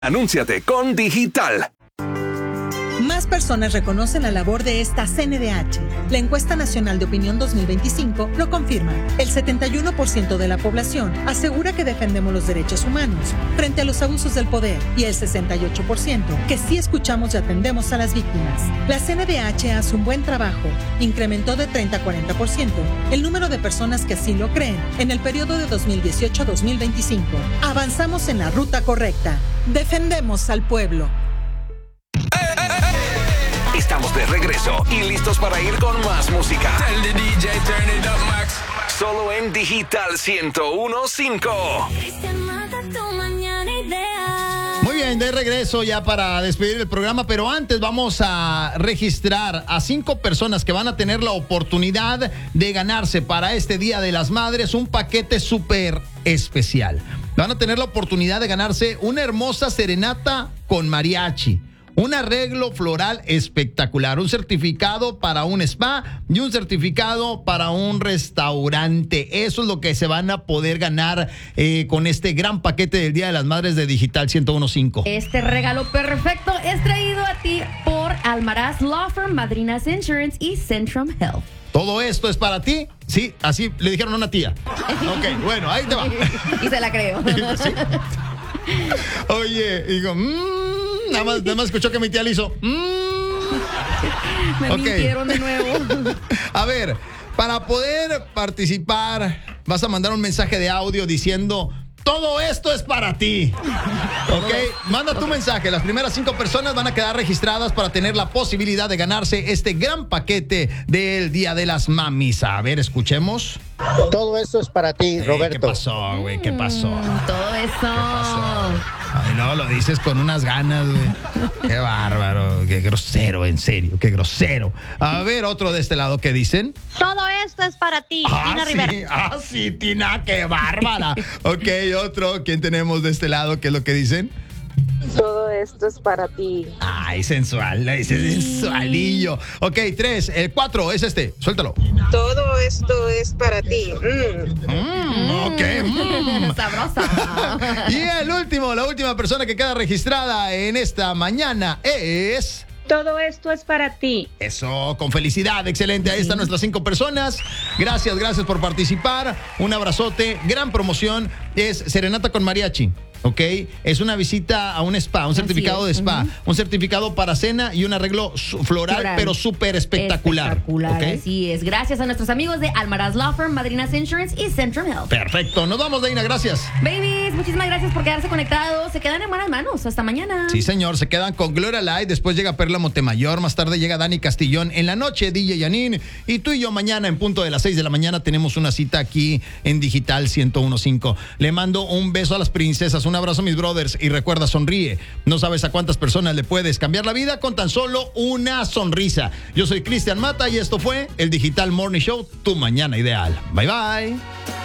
Anúnciate con Digital. Más personas reconocen la labor de esta CNDH. La encuesta nacional de opinión 2025 lo confirma. El 71% de la población asegura que defendemos los derechos humanos frente a los abusos del poder y el 68% que sí escuchamos y atendemos a las víctimas. La CNDH hace un buen trabajo. Incrementó de 30 a 40% el número de personas que así lo creen en el periodo de 2018 a 2025. Avanzamos en la ruta correcta. Defendemos al pueblo. Estamos de regreso y listos para ir con más música. Tell the DJ, turn it up, Max. Solo en Digital 101.5. Muy bien, de regreso ya para despedir el programa, pero antes vamos a registrar a 5 personas que van a tener la oportunidad de ganarse para este Día de las Madres un paquete súper especial. Van a tener la oportunidad de ganarse una hermosa serenata con mariachi, un arreglo floral espectacular, un certificado para un spa y un certificado para un restaurante. Eso es lo que se van a poder ganar con este gran paquete del Día de las Madres de Digital 101.5. Este regalo perfecto es traído a ti por Almaraz Law Firm, Madrinas Insurance y Centrum Health. ¿Todo esto es para ti? Sí, así le dijeron a una tía. Ok, bueno, ahí te va. Y se la creo. Sí. Oye, digo, nada más escuchó que mi tía le hizo. Me mintieron de nuevo. A ver, para poder participar, vas a mandar un mensaje de audio diciendo: todo esto es para ti. Ok, manda tu mensaje. Las primeras 5 personas van a quedar registradas para tener la posibilidad de ganarse este gran paquete del Día de las Mamis. A ver, escuchemos. Todo esto es para ti, Roberto. ¿Qué pasó, güey? ¿Qué pasó? Todo eso. ¿Qué pasó? Ay, no, lo dices con unas ganas, güey. Qué bárbaro, qué grosero, en serio, qué grosero. A ver, otro de este lado, ¿qué dicen? Todo esto es para ti, Tina sí. Rivera. Sí, Tina, qué bárbara. Ok, otro, ¿quién tenemos de este lado? ¿Qué es lo que dicen? Todo esto es para ti. Ay, sensual, ese sensualillo. Ok, 3, el 4 es este, suéltalo. Todo esto es para ti. Ok. Sabrosa. Y el último, la última persona que queda registrada en esta mañana es... Todo esto es para ti. Eso, con felicidad, excelente. Ahí están nuestras 5 personas. Gracias por participar. Un abrazote. Gran promoción es Serenata con Mariachi. ¿Ok? Es una visita a un spa, un certificado de spa, un certificado para cena y un arreglo floral, pero súper espectacular. ¿Okay? Así es. Gracias a nuestros amigos de Almaraz Law Firm, Madrinas Insurance y Centrum Health. Perfecto. Nos vamos, Deina. Gracias. Babies, muchísimas gracias por quedarse conectados. Se quedan en buenas manos. Hasta mañana. Sí, señor. Se quedan con Gloria Light. Después llega Perla Montemayor. Más tarde llega Dani Castillón. En la noche, DJ Yanin. Y tú y yo mañana, en punto de las 6 de la mañana, tenemos una cita aquí en Digital 101.5. Le mando un beso a las princesas. Un abrazo, mis brothers, y recuerda, sonríe. No sabes a cuántas personas le puedes cambiar la vida con tan solo una sonrisa. Yo soy Cristian Mata y esto fue el Digital Morning Show, tu mañana ideal. Bye, bye.